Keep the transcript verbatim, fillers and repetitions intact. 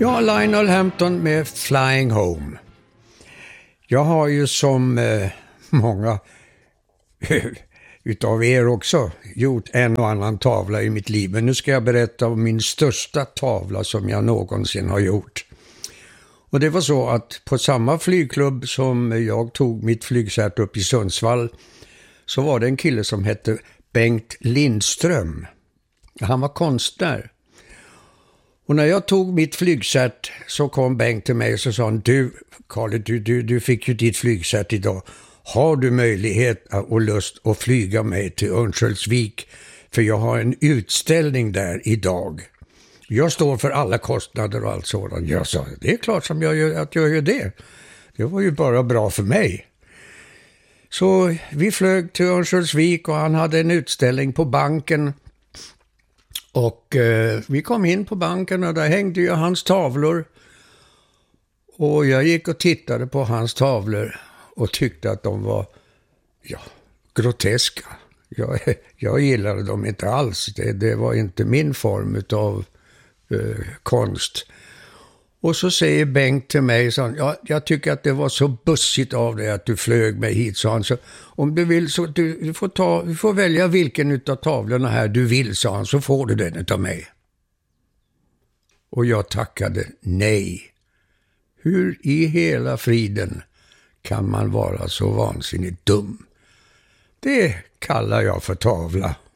Ja, Lionel Hampton med Flying Home. Jag har ju som eh, många utav er också gjort en och annan tavla i mitt liv. Men nu ska jag berätta om min största tavla som jag någonsin har gjort. Och det var så att på samma flygklubb som jag tog mitt flygcert upp i Sundsvall så var det en kille som hette Bengt Lindström. Han var konstnär. Och när jag tog mitt flygcert så kom Bengt till mig och så sa han: Du, Carl, du, du, du fick ju ditt flygcert idag. Har du möjlighet och lust att flyga mig till Örnsköldsvik? För jag har en utställning där idag. Jag står för alla kostnader och allt sådant. Jag sa, det är klart som jag gör, att jag gör det. Det var ju bara bra för mig. Så vi flög till Örnsköldsvik och han hade en utställning på banken. Och eh, vi kom in på banken och där hängde ju hans tavlor. Och jag gick och tittade på hans tavlor och tyckte att de var ja, groteska. Jag, jag gillade dem inte alls. Det, det var inte min form av eh, konst. Och så säger Bengt till mig, så han, ja, jag tycker att det var så bussigt av dig att du flög mig hit, sa han. Så om du vill så du, du, får ta, du får välja vilken utav tavlorna här du vill, sa han, så får du den utav mig. Och jag tackade nej. Hur i hela friden kan man vara så vansinnigt dum? Det kallar jag för tavla.